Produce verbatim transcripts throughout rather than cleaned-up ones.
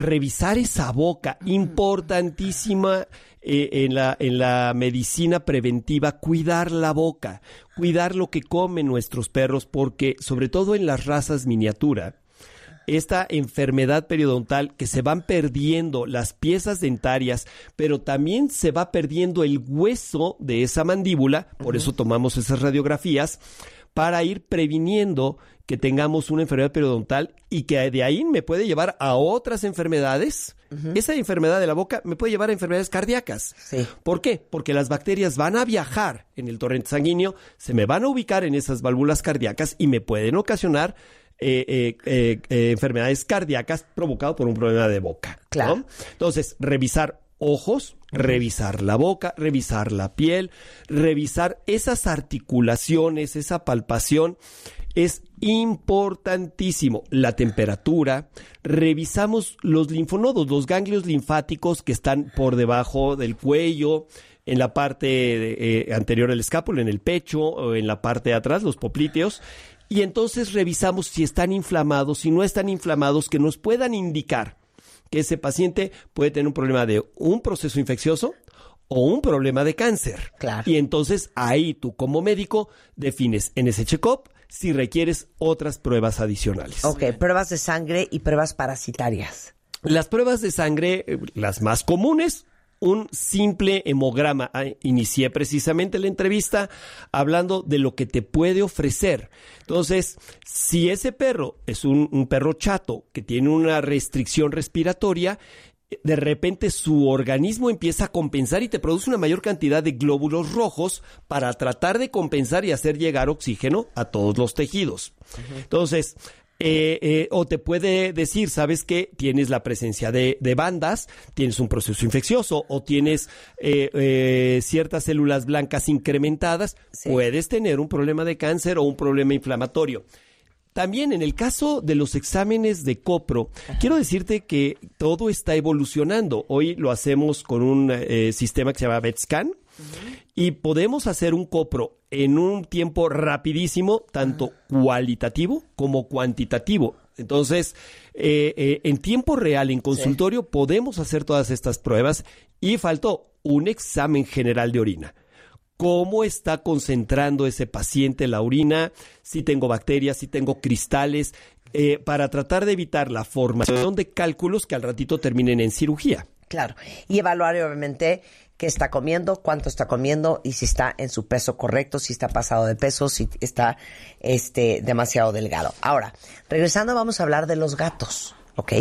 revisar esa boca, importantísima eh, en la, en la medicina preventiva, cuidar la boca, cuidar lo que comen nuestros perros, porque sobre todo en las razas miniatura, esta enfermedad periodontal que se van perdiendo las piezas dentarias, pero también se va perdiendo el hueso de esa mandíbula, por eso tomamos esas radiografías, para ir previniendo que tengamos una enfermedad periodontal y que de ahí me puede llevar a otras enfermedades. Uh-huh. Esa enfermedad de la boca me puede llevar a enfermedades cardíacas. Sí. ¿Por qué? Porque las bacterias van a viajar en el torrente sanguíneo, se me van a ubicar en esas válvulas cardíacas y me pueden ocasionar Eh, eh, eh, eh, enfermedades cardíacas provocadas por un problema de boca. Claro. ¿No? Entonces, revisar ojos, revisar la boca, revisar la piel, revisar esas articulaciones, esa palpación, es importantísimo. La temperatura, revisamos los linfonodos, los ganglios linfáticos que están por debajo del cuello, en la parte eh, anterior del escápulo, en el pecho, o en la parte de atrás, los poplíteos. Y entonces revisamos si están inflamados, si no están inflamados, que nos puedan indicar que ese paciente puede tener un problema de un proceso infeccioso o un problema de cáncer. Claro. Y entonces ahí tú como médico defines en ese check-up si requieres otras pruebas adicionales. Ok, pruebas de sangre y pruebas parasitarias. Las pruebas de sangre, eh, las más comunes, un simple hemograma. Inicié precisamente la entrevista hablando de lo que te puede ofrecer. Entonces, si ese perro es un, un perro chato que tiene una restricción respiratoria, de repente su organismo empieza a compensar y te produce una mayor cantidad de glóbulos rojos para tratar de compensar y hacer llegar oxígeno a todos los tejidos. Uh-huh. Entonces, Eh, eh, o te puede decir, ¿sabes qué? Tienes la presencia de, de bandas, tienes un proceso infeccioso o tienes eh, eh, ciertas células blancas incrementadas, sí. Puedes tener un problema de cáncer o un problema inflamatorio. También en el caso de los exámenes de copro, Ajá. quiero decirte que todo está evolucionando. Hoy lo hacemos con un eh, sistema que se llama VetScan uh-huh. y podemos hacer un copro en un tiempo rapidísimo, tanto uh-huh. cualitativo como cuantitativo. Entonces, eh, eh, en tiempo real, en consultorio, sí. podemos hacer todas estas pruebas y faltó un examen general de orina. ¿Cómo está concentrando ese paciente la orina? Si tengo bacterias, si tengo cristales, eh, para tratar de evitar la formación de cálculos que al ratito terminen en cirugía. Claro, y evaluar obviamente qué está comiendo, cuánto está comiendo y si está en su peso correcto, si está pasado de peso, si está este, demasiado delgado. Ahora, regresando vamos a hablar de los gatos, ¿ok?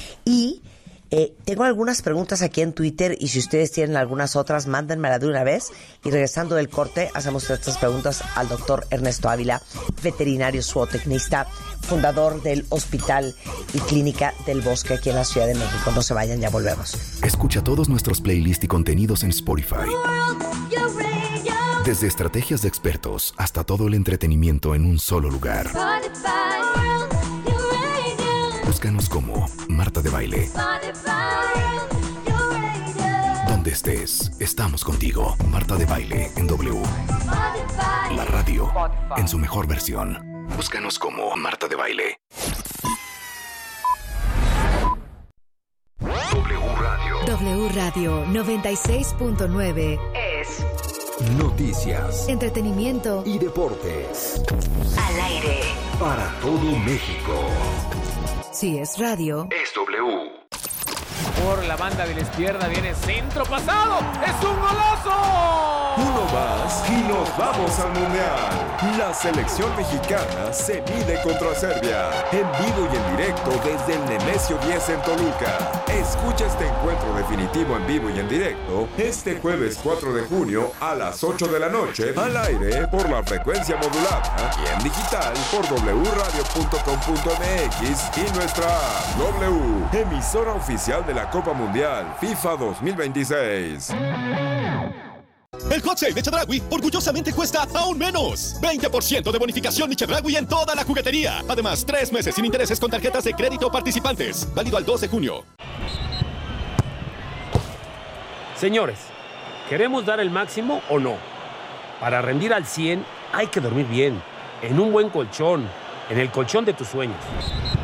Y Eh, tengo algunas preguntas aquí en Twitter y si ustedes tienen algunas otras, mándenmela de una vez. Y regresando del corte, hacemos estas preguntas al doctor Ernesto Ávila, veterinario zootecnista, fundador del Hospital y Clínica del Bosque aquí en la Ciudad de México. No se vayan, ya volvemos. Escucha todos nuestros playlists y contenidos en Spotify. Desde estrategias de expertos hasta todo el entretenimiento en un solo lugar. Búscanos como Marta de Baile. Donde estés, estamos contigo. Marta de Baile en W. La radio en su mejor versión. Búscanos como Marta de Baile. W Radio. W Radio noventa y seis punto nueve es noticias, entretenimiento y deportes. Al aire. Para todo México. Si es radio, es W. Por la banda de la izquierda viene centro pasado. ¡Es un golazo! Uno más y nos vamos al Mundial. La selección mexicana se mide contra Serbia. En vivo y en directo desde el Nemesio diez en Toluca. Escucha este encuentro definitivo en vivo y en directo este jueves cuatro de junio a las ocho de la noche al aire por la frecuencia modulada y en digital por doble u radio punto com punto m x y nuestra app. W, emisora oficial de la Copa Mundial FIFA dos mil veintiséis. El Hot Sale de Chedraui orgullosamente cuesta aún menos. veinte por ciento de bonificación de Chedraui en toda la juguetería. Además, tres meses sin intereses con tarjetas de crédito participantes. Válido al dos de junio. Señores, ¿queremos dar el máximo o no? Para rendir al cien hay que dormir bien, en un buen colchón, en el colchón de tus sueños.